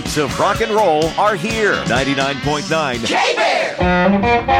hits of rock and roll are here. 99.9 K-Bear!